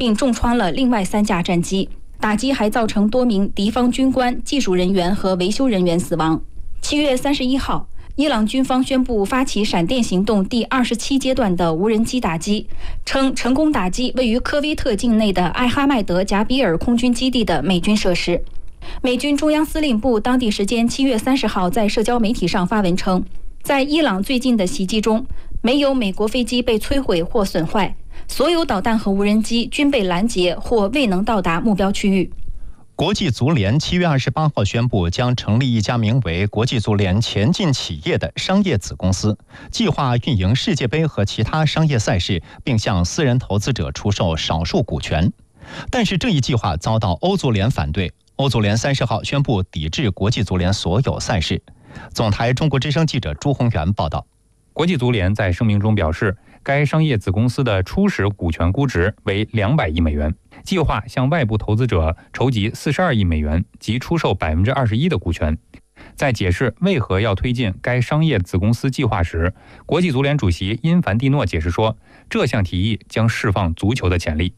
并重创了另外3架战机。打击还造成多名敌方军官、技术人员和维修人员死亡。7月31号，伊朗军方宣布发起闪电行动第27阶段的无人机打击，称成功打击位于科威特境内的艾哈迈德贾比尔空军基地的美军设施。美军中央司令部当地时间7月30号在社交媒体上发文称，在伊朗最近的袭击中，没有美国飞机被摧毁或损坏，所有导弹和无人机均被拦截或未能到达目标区域。 国际足联7月28号宣布，将成立一家名为国际足联前进企业的商业子公司，计划运营世界杯和其他商业赛事，并向私人投资者出售少数股权。但是这一计划遭到欧足联反对，欧足联30号宣布抵制国际足联所有赛事。总台中国之声记者朱宏元报道。 国际足联在声明中表示，该商业子公司的初始股权估值为200亿美元，计划向外部投资者筹集42亿美元及出售21%的股权。在解释为何要推进该商业子公司计划时，国际足联主席因凡蒂诺解释说，这项提议将释放足球的潜力。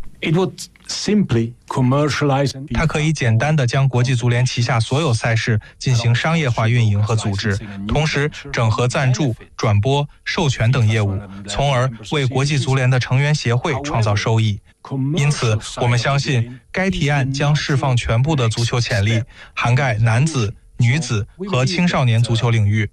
它可以简单地将国际足联旗下所有赛事进行商业化运营和组织，同时整合赞助、转播、授权等业务，从而为国际足联的成员协会创造收益。因此，我们相信该提案将释放全部的足球潜力，涵盖男子、女子和青少年足球领域。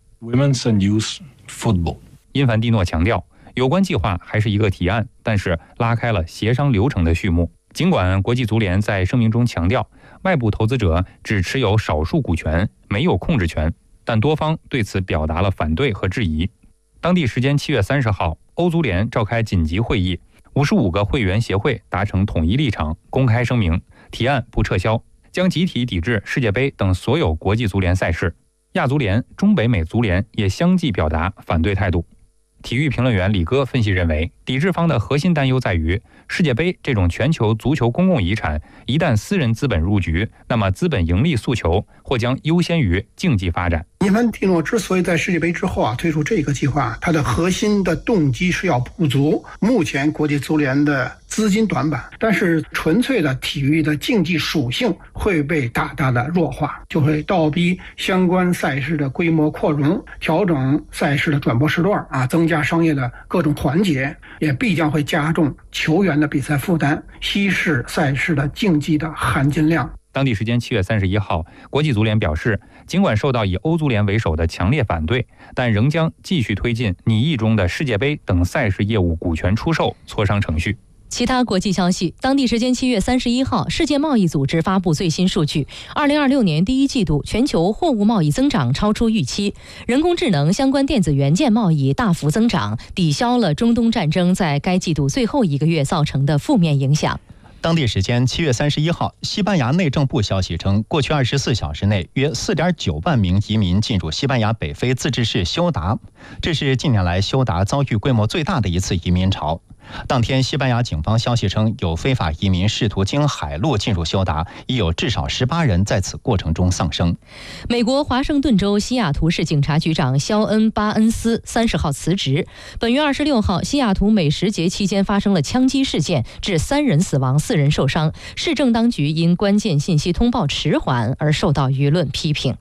因凡蒂诺强调，有关计划还是一个提案，但是拉开了协商流程的序幕。尽管国际足联在声明中强调，外部投资者只持有少数股权，没有控制权，但多方对此表达了反对和质疑。当地时间7月30号，欧足联召开紧急会议，55个会员协会达成统一立场，公开声明，提案不撤销，将集体抵制世界杯等所有国际足联赛事。亚足联、中北美足联也相继表达反对态度。体育评论员李戈分析认为，抵制方的核心担忧在于，世界杯这种全球足球公共遗产，一旦私人资本入局，那么资本盈利诉求或将优先于竞技发展。 因凡蒂诺之所以在世界杯之后推出这个计划，它的核心的动机是要补足目前国际足联的资金短板，但是纯粹的体育的竞技属性会被大大的弱化，就会倒逼相关赛事的规模扩容，调整赛事的转播时段增加商业的各种团结，也必将会加重球员的比赛负担，稀释赛事的竞技的含金量。 当地时间7月31号，国际足联表示，尽管受到以欧足联为首的强烈反对，但仍将继续推进拟议中的世界杯等赛事业务股权出售磋商程序。 其他国际消息，当地时间7月31号，世界贸易组织发布最新数据，2026年第一季度全球货物贸易增长超出预期，人工智能相关电子元件贸易大幅增长，抵消了中东战争在该季度最后1个月造成的负面影响。 当地时间7月31号，西班牙内政部消息称，过去24小时内，约4.9万名移民进入西班牙北非自治市休达，这是近年来休达遭遇规模最大的一次移民潮。当天，西班牙警方消息称，有非法移民试图经海路进入休达，已有至少18人在此过程中丧生。 美国华盛顿州西雅图市警察局长肖恩·巴恩斯30号辞职。本月26号，西雅图美食节期间发生了枪击事件，致3人死亡，4人受伤。市政当局因关键信息通报迟缓而受到舆论批评。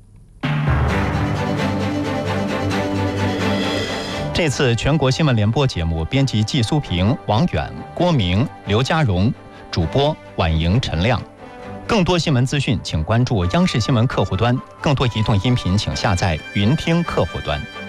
这次全国新闻联播节目编辑季苏平、王远、郭明、刘家荣，主播婉莹、陈亮。更多新闻资讯请关注央视新闻客户端，更多移动音频请下载云听客户端。